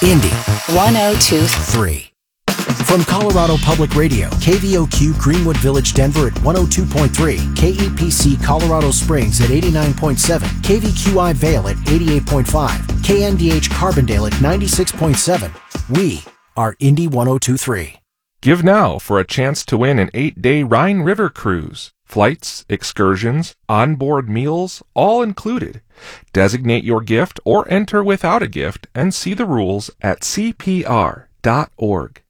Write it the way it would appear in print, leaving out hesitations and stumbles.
Indy 1023. From Colorado Public Radio, KVOQ Greenwood Village, Denver at 102.3, KEPC Colorado Springs at 89.7, KVQI Vail at 88.5, KNDH Carbondale at 96.7. We are Indy 1023. Give now for a chance to win an 8-day Rhine River cruise. Flights, excursions, onboard meals, all included. Designate your gift or enter without a gift and see the rules at cpr.org.